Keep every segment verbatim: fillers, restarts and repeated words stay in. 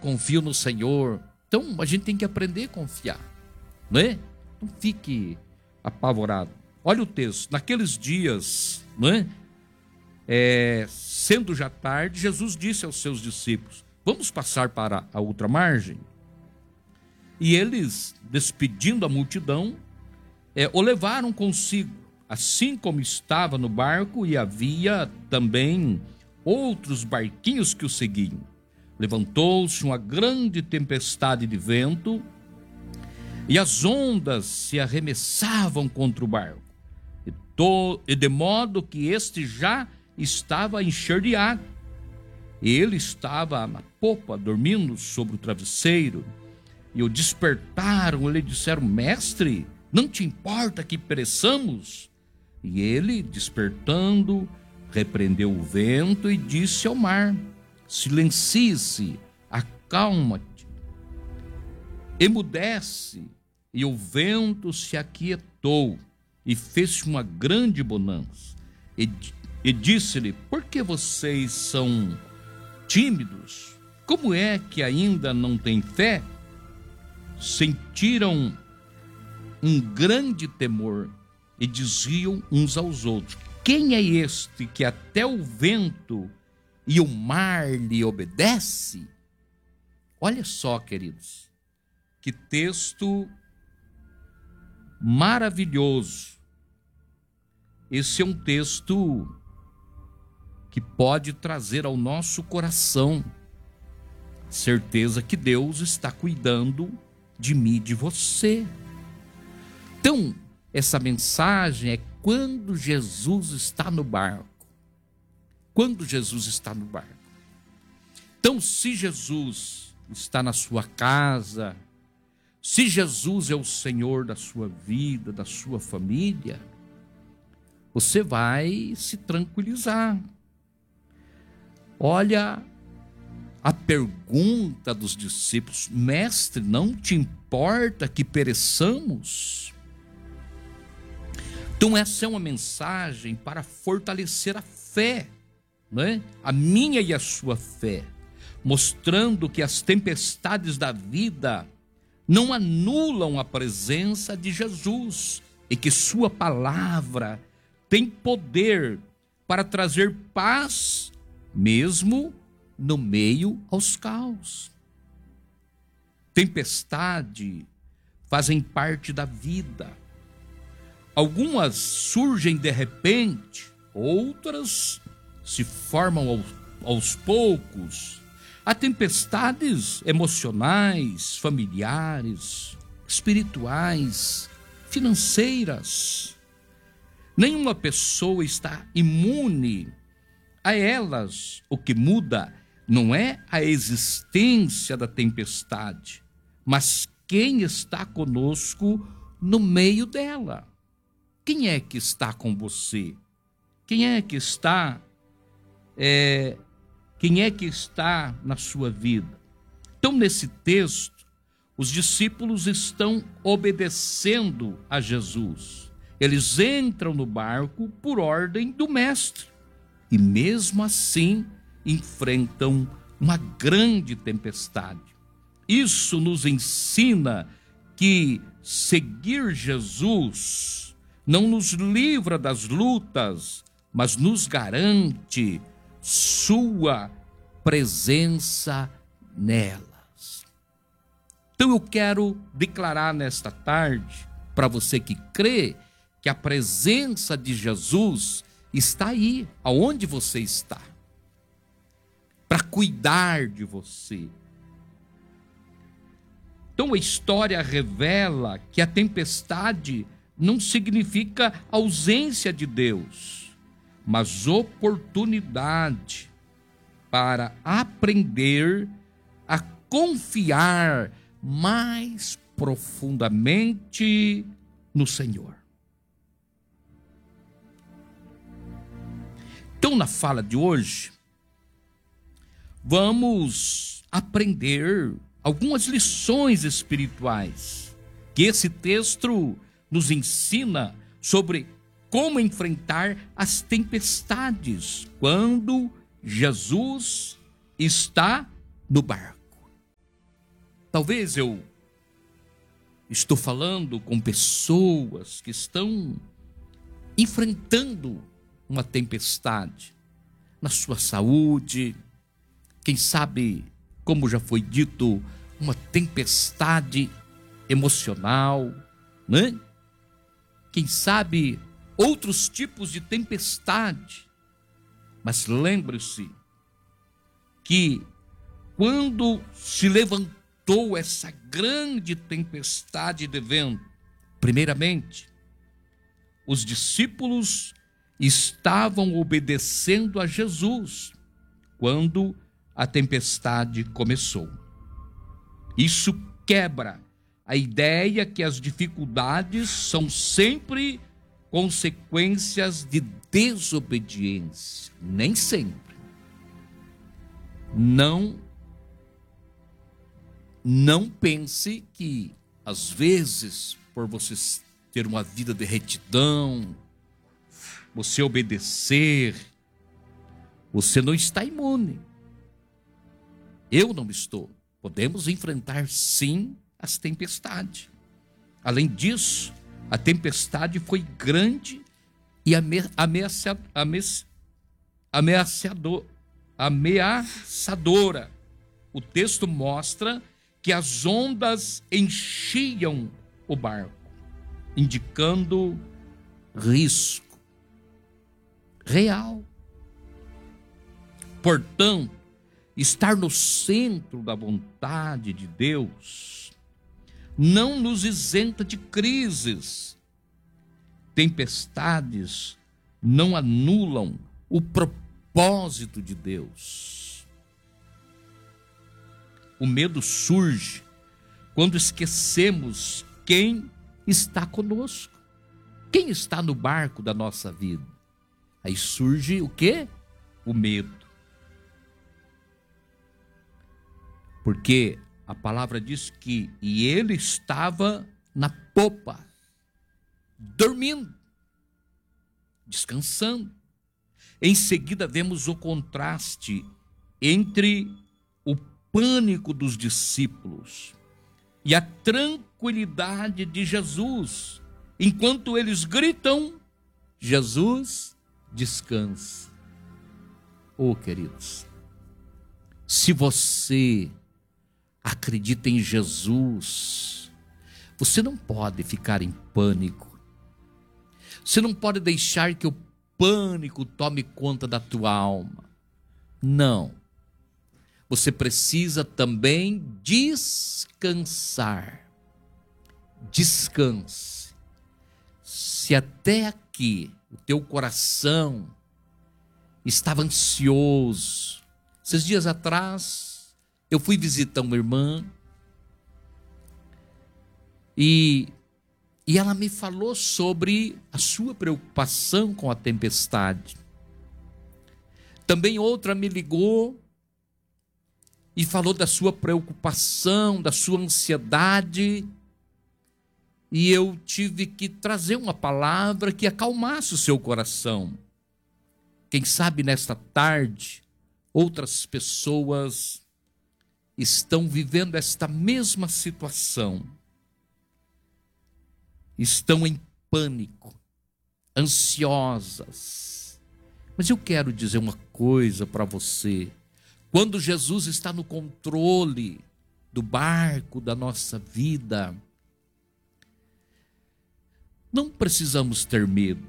confio no Senhor. Então a gente tem que aprender a confiar, não é? Não fique apavorado. Olha o texto. Naqueles dias, não é? É, sendo já tarde, Jesus disse aos seus discípulos: vamos passar para a outra margem. E eles, despedindo a multidão, é, o levaram consigo, assim como estava no barco, e havia também outros barquinhos que o seguiam. Levantou-se uma grande tempestade de vento, e as ondas se arremessavam contra o barco, e, to, e de modo que este já estava a encher de água. Ele estava na popa, dormindo sobre o travesseiro, e o despertaram e lhe disseram: mestre, não te importa que pereçamos? E ele, despertando, repreendeu o vento e disse ao mar: silencie-se, acalma-te. Emudece. E o vento se aquietou, e fez uma grande bonança. E, e disse-lhe: por que vocês são tímidos? Como é que ainda não têm fé? Sentiram um grande temor e diziam uns aos outros: quem é este que até o vento e o mar lhe obedece? Olha só, queridos, que texto maravilhoso. Esse é um texto que pode trazer ao nosso coração certeza que Deus está cuidando de mim e de você. Então, essa mensagem é quando Jesus está no barco. Quando Jesus está no barco. Então, se Jesus está na sua casa, se Jesus é o Senhor da sua vida, da sua família, você vai se tranquilizar. Olha a pergunta dos discípulos: mestre, não te importa que pereçamos? Então essa é uma mensagem para fortalecer a fé, não é? A minha e a sua fé, mostrando que as tempestades da vida não anulam a presença de Jesus e que sua palavra tem poder para trazer paz mesmo no meio aos caos. Tempestade fazem parte da vida. Algumas surgem de repente, outras se formam aos, aos poucos. Há tempestades emocionais, familiares, espirituais, financeiras. Nenhuma pessoa está imune a elas. O que muda não é a existência da tempestade, mas quem está conosco no meio dela. Quem é que está com você? Quem é que está, é, quem é que está na sua vida? Então, nesse texto, os discípulos estão obedecendo a Jesus. Eles entram no barco por ordem do mestre. E mesmo assim, enfrentam uma grande tempestade. Isso nos ensina que seguir Jesus não nos livra das lutas, mas nos garante sua presença nelas. Então eu quero declarar nesta tarde, para você que crê, que a presença de Jesus está aí, aonde você está, para cuidar de você. Então a história revela que a tempestade não significa ausência de Deus, mas oportunidade para aprender a confiar mais profundamente no Senhor. Então, na fala de hoje, vamos aprender algumas lições espirituais que esse texto nos ensina sobre como enfrentar as tempestades quando Jesus está no barco. Talvez eu estou falando com pessoas que estão enfrentando uma tempestade na sua saúde, quem sabe, como já foi dito, uma tempestade emocional, né? Quem sabe outros tipos de tempestade. Mas lembre-se que quando se levantou essa grande tempestade de vento, primeiramente, os discípulos estavam obedecendo a Jesus quando a tempestade começou. Isso quebra a ideia que as dificuldades são sempre consequências de desobediência. Nem sempre. Não, não pense que, às vezes, por você ter uma vida de retidão, você obedecer, você não está imune. Eu não estou. Podemos enfrentar, sim, as tempestades. Além disso, a tempestade foi grande e ameaçador, ameaçador, ameaçadora. O texto mostra que as ondas enchiam o barco, indicando risco real. Portanto, estar no centro da vontade de Deus não nos isenta de crises. Tempestades não anulam o propósito de Deus. O medo surge quando esquecemos quem está conosco, quem está no barco da nossa vida. Aí surge o quê? O medo. Porque a palavra diz que e ele estava na popa, dormindo, descansando. Em seguida vemos o contraste entre o pânico dos discípulos e a tranquilidade de Jesus. Enquanto eles gritam, Jesus descansa. Oh, queridos, se você acredita em Jesus, você não pode ficar em pânico. Você não pode deixar que o pânico tome conta da tua alma. Não. Você precisa também descansar. Descanse. Se até aqui o teu coração estava ansioso, esses dias atrás eu fui visitar uma irmã e, e ela me falou sobre a sua preocupação com a tempestade. Também outra me ligou e falou da sua preocupação, da sua ansiedade, e eu tive que trazer uma palavra que acalmasse o seu coração. Quem sabe nesta tarde outras pessoas estão vivendo esta mesma situação, estão em pânico, ansiosas. Mas eu quero dizer uma coisa para você: quando Jesus está no controle do barco da nossa vida, não precisamos ter medo.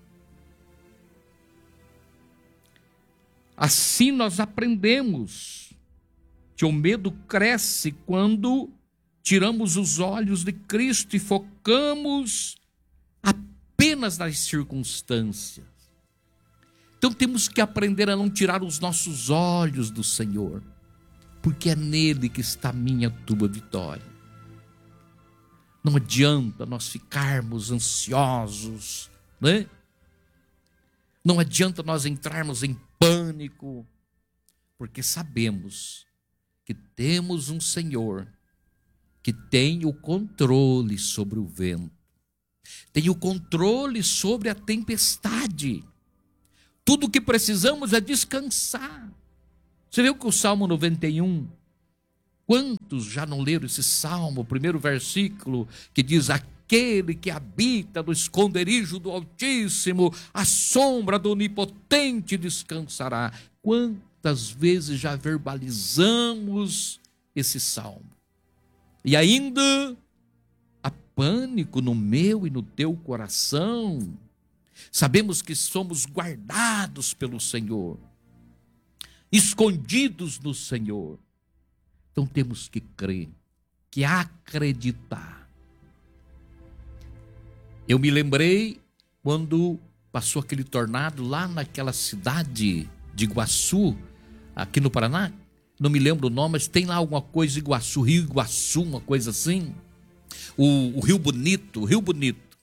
Assim nós aprendemos que o medo cresce quando tiramos os olhos de Cristo e focamos apenas nas circunstâncias. Então temos que aprender a não tirar os nossos olhos do Senhor, porque é nele que está a minha, tua vitória. Não adianta nós ficarmos ansiosos, né? Não adianta nós entrarmos em pânico, porque sabemos que temos um Senhor que tem o controle sobre o vento, tem o controle sobre a tempestade. Tudo o que precisamos é descansar. Você viu que o Salmo noventa e um, Quantos já não leram esse salmo, o primeiro versículo, que diz: aquele que habita no esconderijo do Altíssimo, a sombra do Onipotente descansará. Quantas vezes já verbalizamos esse salmo? E ainda há pânico no meu e no teu coração. Sabemos que somos guardados pelo Senhor, escondidos no Senhor. Então temos que crer, que acreditar. Eu me lembrei quando passou aquele tornado lá naquela cidade de Iguaçu, aqui no Paraná. Não me lembro o nome, mas tem lá alguma coisa, Iguaçu, Rio Iguaçu, uma coisa assim. O, o Rio Bonito, o Rio Bonito.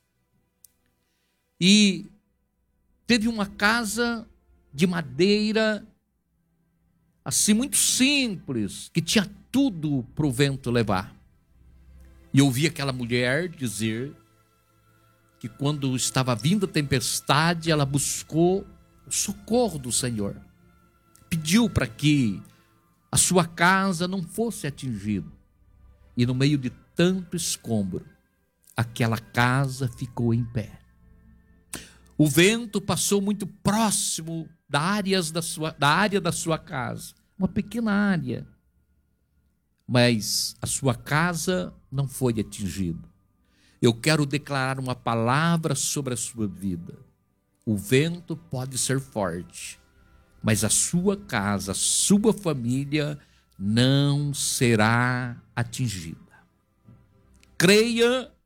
E teve uma casa de madeira, assim, muito simples, que tinha tudo para o vento levar. E eu ouvi aquela mulher dizer que quando estava vindo a tempestade, ela buscou o socorro do Senhor. Pediu para que a sua casa não fosse atingida. E no meio de tanto escombro, aquela casa ficou em pé. O vento passou muito próximo da, áreas da, sua, da área da sua casa, uma pequena área. Mas a sua casa não foi atingida. Eu quero declarar uma palavra sobre a sua vida. O vento pode ser forte, mas a sua casa, a sua família não será atingida. Creia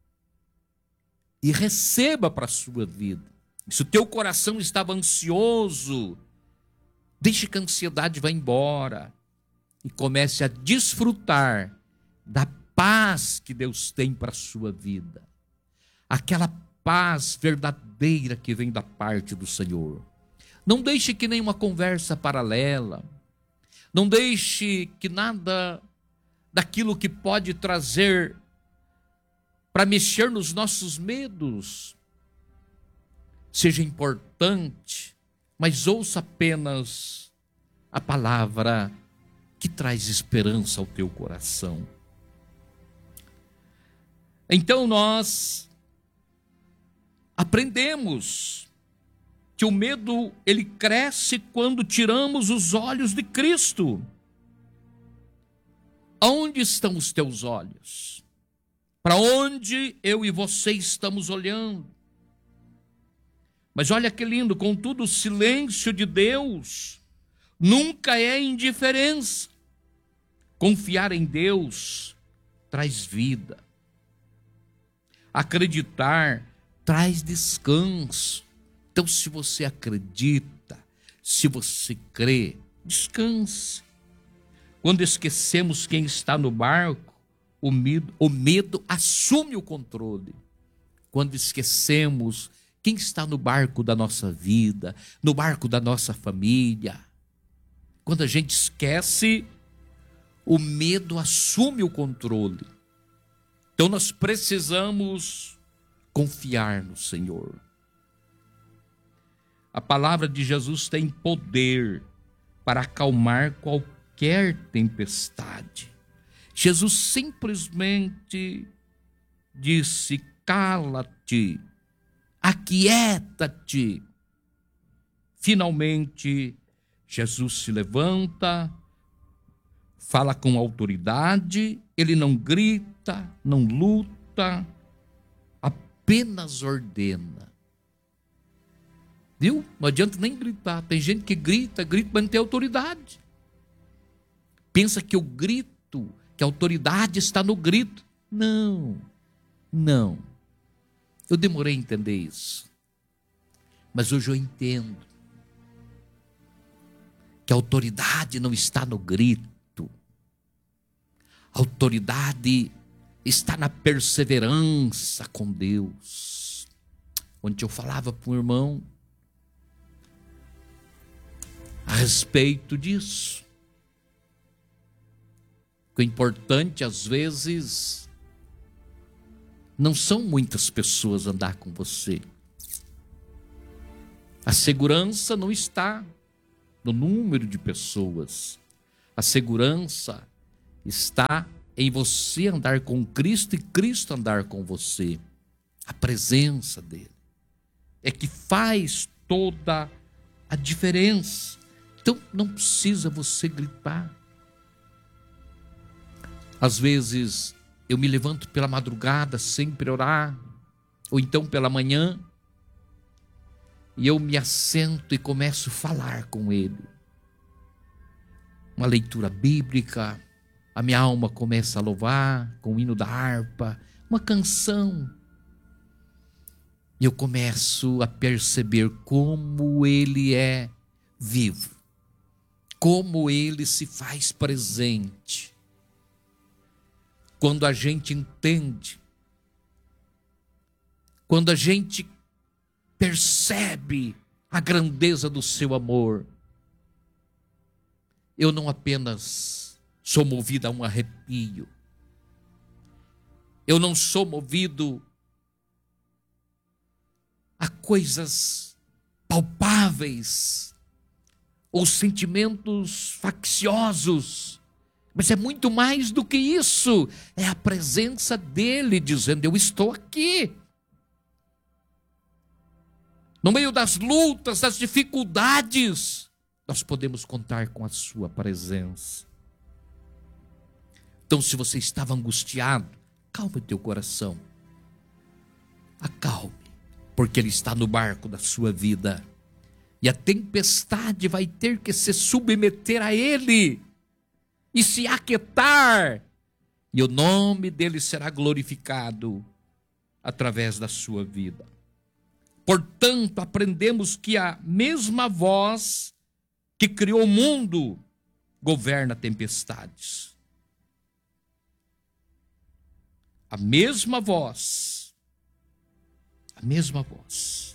e receba para a sua vida. Se o teu coração estava ansioso, deixe que a ansiedade vá embora e comece a desfrutar da paz que Deus tem para a sua vida. Aquela paz verdadeira que vem da parte do Senhor. Não deixe que nenhuma conversa paralela, não deixe que nada daquilo que pode trazer para mexer nos nossos medos seja importante, mas ouça apenas a palavra que traz esperança ao teu coração. Então nós aprendemos que o medo, ele cresce quando tiramos os olhos de Cristo. Onde estão os teus olhos? Para onde eu e você estamos olhando? Mas olha que lindo, contudo, o silêncio de Deus nunca é indiferença. Confiar em Deus traz vida. Acreditar traz descanso. Então, se você acredita, se você crê, descanse. Quando esquecemos quem está no barco, o medo, o medo assume o controle. Quando esquecemos quem está no barco da nossa vida, no barco da nossa família, quando a gente esquece, o medo assume o controle. Então nós precisamos confiar no Senhor. A palavra de Jesus tem poder para acalmar qualquer tempestade. Jesus simplesmente disse: cala-te, aquieta-te. Finalmente, Jesus se levanta, fala com autoridade, ele não grita, não luta, apenas ordena. Viu? Não adianta nem gritar. Tem gente que grita, grita, mas não tem autoridade. Pensa que o grito, que a autoridade está no grito. Não, não. Eu demorei a entender isso. Mas hoje eu entendo que a autoridade não está no grito. A autoridade está na perseverança com Deus. Ontem eu falava para um irmão a respeito disso. O importante, às vezes, não são muitas pessoas andar com você. A segurança não está no número de pessoas. A segurança está em você andar com Cristo e Cristo andar com você. A presença dele é que faz toda a diferença. Então não precisa você gritar. Às vezes eu me levanto pela madrugada sempre orar, ou então pela manhã, e eu me assento e começo a falar com ele. Uma leitura bíblica, a minha alma começa a louvar com o hino da harpa, uma canção. E eu começo a perceber como ele é vivo, como ele se faz presente. Quando a gente entende, quando a gente percebe a grandeza do seu amor, eu não apenas sou movido a um arrepio, eu não sou movido a coisas palpáveis ou sentimentos facciosos, mas é muito mais do que isso. É a presença dele dizendo: eu estou aqui. No meio das lutas, das dificuldades, nós podemos contar com a sua presença. Então, se você estava angustiado, calma teu coração. Acalme, porque ele está no barco da sua vida. E a tempestade vai ter que se submeter a ele e se aquietar, e o nome dele será glorificado através da sua vida. Portanto, aprendemos que a mesma voz que criou o mundo governa tempestades. A mesma voz, a mesma voz